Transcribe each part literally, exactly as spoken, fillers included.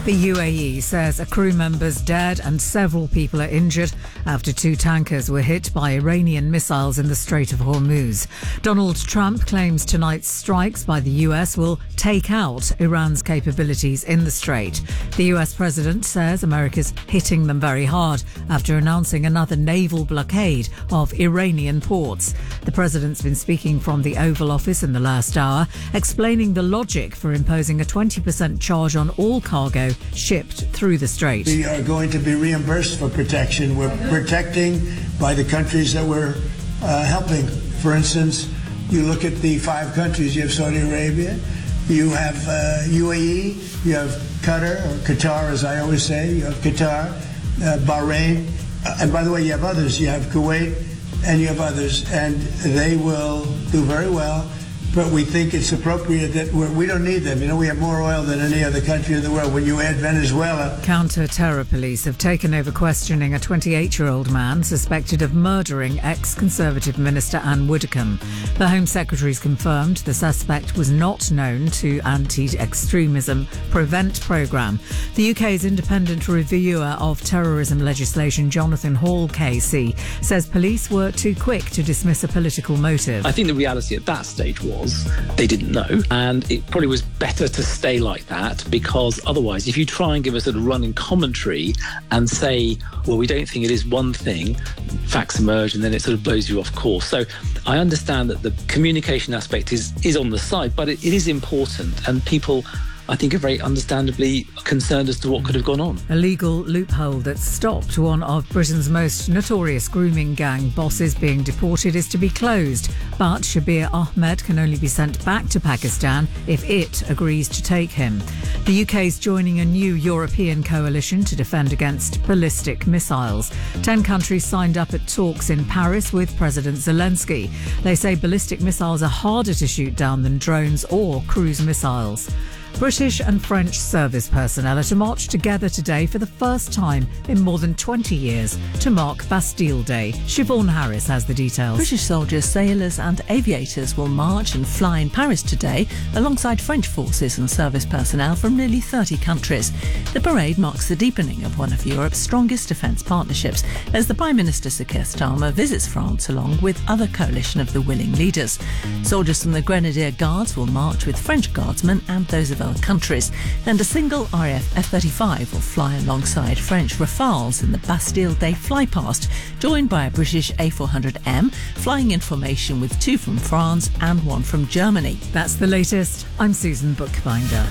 The U A E says a crew member's dead and several people are injured after two tankers were hit by Iranian missiles in the Strait of Hormuz. Donald Trump claims tonight's strikes by the U S will take out Iran's capabilities in the Strait. The U S president says America's hitting them very hard after announcing another naval blockade of Iranian ports. The president's been speaking from the Oval Office in the last hour, explaining the logic for imposing a twenty percent charge on all cargo shipped through the Strait. We are going to be reimbursed for protection. We're protecting by the countries that we're uh, helping. For instance, you look at the five countries. You have Saudi Arabia, you have uh, U A E, you have Qatar, or Qatar as I always say, you have Qatar, uh, Bahrain, uh, and by the way, you have others. You have Kuwait, and you have others, and they will do very well. But we think it's appropriate that we're, we don't need them. You know, we have more oil than any other country in the world. When you add Venezuela... Counter-terror police have taken over questioning a twenty-eight-year-old man suspected of murdering ex-Conservative Minister Anne Widdecombe. The Home Secretary's confirmed the suspect was not known to Anti-Extremism Prevent programme. The U K's independent reviewer of terrorism legislation, Jonathan Hall K C, says police were too quick to dismiss a political motive. I think the reality at that stage was they didn't know, and it probably was better to stay like that, because otherwise if you try and give a sort of running commentary and say, well, we don't think it is one thing, facts emerge, and then it sort of blows you off course. So I understand that the communication aspect is is on the side, but it, it is important, and people, I think, are very understandably concerned as to what could have gone on. A legal loophole that stopped one of Britain's most notorious grooming gang bosses being deported is to be closed. But Shabir Ahmed can only be sent back to Pakistan if it agrees to take him. The U K is joining a new European coalition to defend against ballistic missiles. Ten countries signed up at talks in Paris with President Zelensky. They say ballistic missiles are harder to shoot down than drones or cruise missiles. British and French service personnel are to march together today for the first time in more than twenty years to mark Bastille Day. Siobhan Harris has the details. British soldiers, sailors and aviators will march and fly in Paris today alongside French forces and service personnel from nearly thirty countries. The parade marks the deepening of one of Europe's strongest defence partnerships as the Prime Minister Sir Keir Starmer visits France along with other coalition of the willing leaders. Soldiers from the Grenadier Guards will march with French guardsmen and those of other countries, and a single R A F F thirty-five will fly alongside French Rafales in the Bastille Day flypast, joined by a British A four hundred M, flying in formation with two from France and one from Germany. That's the latest. I'm Susan Bookbinder.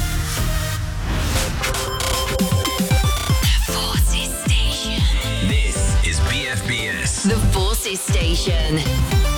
The Forces Station. This is B F B S. The Forces Station.